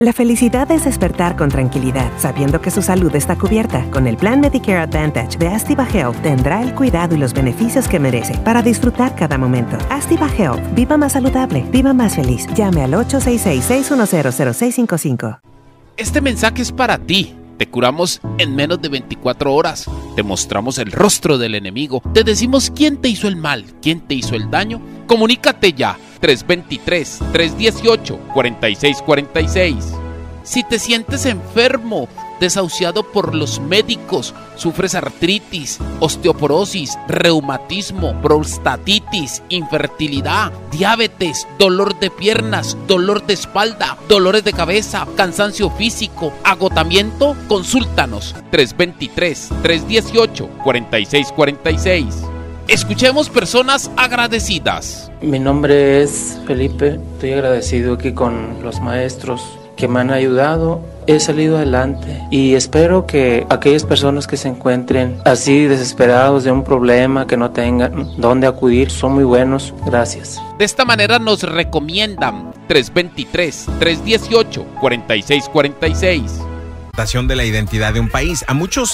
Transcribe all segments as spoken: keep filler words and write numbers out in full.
La felicidad es despertar con tranquilidad, sabiendo que su salud está cubierta. Con el plan Medicare Advantage de Astiva Health tendrá el cuidado y los beneficios que merece para disfrutar cada momento. Astiva Health. Viva más saludable. Viva más feliz. Llame al ocho seis seis, seis uno cero, cero seis cinco cinco. Este mensaje es para ti. Te curamos en menos de veinticuatro horas. Te mostramos el rostro del enemigo. Te decimos quién te hizo el mal, quién te hizo el daño. Comunícate ya. tres dos tres, tres uno ocho, cuatro seis cuatro seis. Si te sientes enfermo, desahuciado por los médicos, sufres artritis, osteoporosis, reumatismo, prostatitis, infertilidad, diabetes, dolor de piernas, dolor de espalda, dolores de cabeza, cansancio físico, agotamiento, consúltanos. tres dos tres, tres uno ocho, cuatro seis cuatro seis. Escuchemos personas agradecidas. Mi nombre es Felipe. Estoy agradecido aquí con los maestros que me han ayudado. He salido adelante y espero que aquellas personas que se encuentren así desesperados de un problema, que no tengan dónde acudir, son muy buenos. Gracias. De esta manera nos recomiendan tres dos tres, tres uno ocho, cuatro seis cuatro seis. De la identidad de un país. A muchos,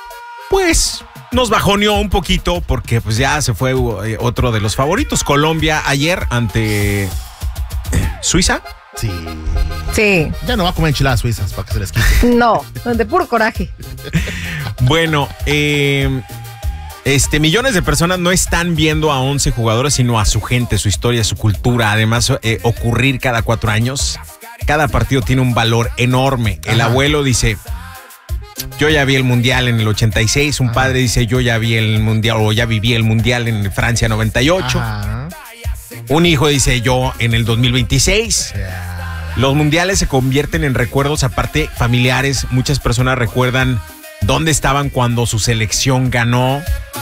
pues, nos bajoneó un poquito porque pues ya se fue eh, otro de los favoritos. Colombia ayer ante Suiza. Sí. Sí. Ya no va a comer enchiladas suizas para que se les quite. No, de puro coraje. Bueno, eh, este, millones de personas no están viendo a once jugadores, sino a su gente, su historia, su cultura. Además, eh, ocurrir cada cuatro años. Cada partido tiene un valor enorme. El Ajá. abuelo dice: yo ya vi el mundial en el ochenta y seis. Un Ajá. padre dice: yo ya vi el mundial o ya viví el mundial en Francia noventa y ocho. Ajá. Un hijo dice: yo en el dos mil veintiséis. Yeah. Los mundiales se convierten en recuerdos, aparte familiares. Muchas personas recuerdan dónde estaban cuando su selección ganó.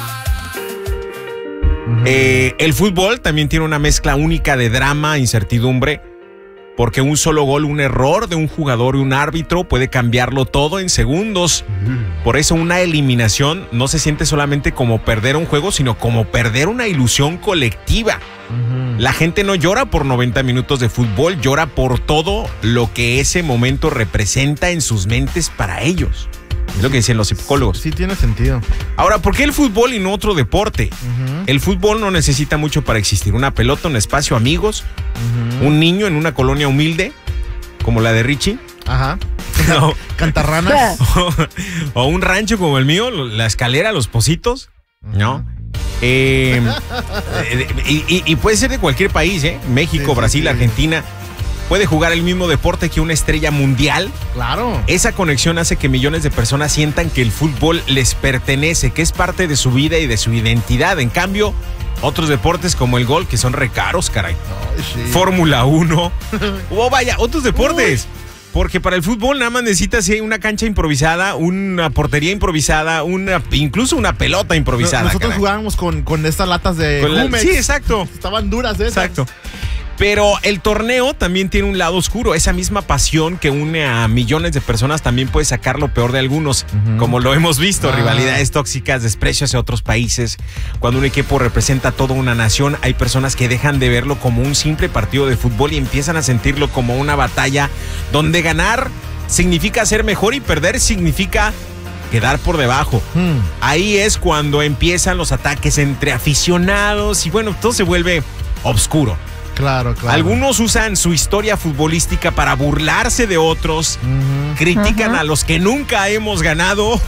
Uh-huh. Eh, el fútbol también tiene una mezcla única de drama, incertidumbre, porque un solo gol, un error de un jugador y un árbitro puede cambiarlo todo en segundos. Uh-huh. Por eso una eliminación no se siente solamente como perder un juego, sino como perder una ilusión colectiva. Uh-huh. La gente no llora por noventa minutos de fútbol, llora por todo lo que ese momento representa en sus mentes para ellos. Es lo que dicen los psicólogos. Sí, tiene sentido. Ahora, ¿por qué el fútbol y no otro deporte? Uh-huh. El fútbol no necesita mucho para existir. Una pelota, un espacio, amigos, uh-huh. un niño en una colonia humilde, como la de Richie. Ajá. No. Cantarranas. o, o un rancho como el mío, la escalera, los pocitos, uh-huh. ¿no? Eh, y, y, y puede ser de cualquier país, ¿eh? México, sí, Brasil, sí, sí. Argentina. Puede jugar el mismo deporte que una estrella mundial. Claro. Esa conexión hace que millones de personas sientan que el fútbol les pertenece, que es parte de su vida y de su identidad. En cambio, otros deportes como el golf, que son re caros, caray. Ay, sí. Fórmula uno. Oh, vaya, otros deportes. Uy. Porque para el fútbol nada más necesitas una cancha improvisada, una portería improvisada, una, incluso una pelota improvisada. Nosotros caray. jugábamos con, con estas latas de Jumex. Sí, exacto. Estaban duras esas. Exacto. Pero el torneo también tiene un lado oscuro. Esa misma pasión que une a millones de personas también puede sacar lo peor de algunos, uh-huh. como lo hemos visto, ah. rivalidades tóxicas, desprecio hacia otros países. Cuando un equipo representa a toda una nación, hay personas que dejan de verlo como un simple partido de fútbol y empiezan a sentirlo como una batalla donde ganar significa ser mejor y perder significa quedar por debajo. Hmm. Ahí es cuando empiezan los ataques entre aficionados y bueno, todo se vuelve oscuro. Claro, claro. Algunos usan su historia futbolística para burlarse de otros, uh-huh. critican uh-huh. a los que nunca hemos ganado.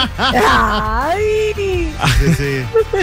Ay. Sí, sí.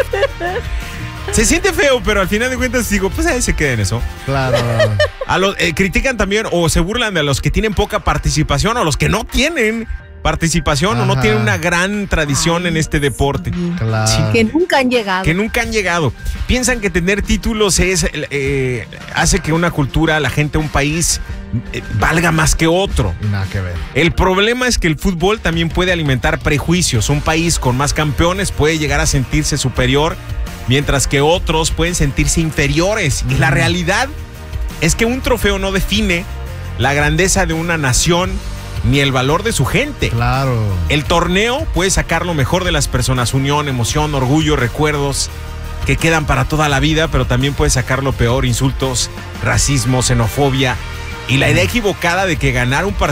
Se siente feo, pero al final de cuentas digo, pues ahí se queda en eso. Claro. A los, eh, critican también o se burlan de los que tienen poca participación o a los que no tienen participación Ajá. o no tienen una gran tradición Ay, en este deporte. Claro. Sí, que nunca han llegado. Que nunca han llegado. Piensan que tener títulos es eh, hace que una cultura, la gente, un país eh, valga más que otro. Nada que ver. El problema es que el fútbol también puede alimentar prejuicios. Un país con más campeones puede llegar a sentirse superior, mientras que otros pueden sentirse inferiores. Mm. Y la realidad es que un trofeo no define la grandeza de una nación ni el valor de su gente. Claro. El torneo puede sacar lo mejor de las personas, unión, emoción, orgullo, recuerdos que quedan para toda la vida, pero también puede sacar lo peor, insultos, racismo, xenofobia. Y la idea equivocada de que ganar un partido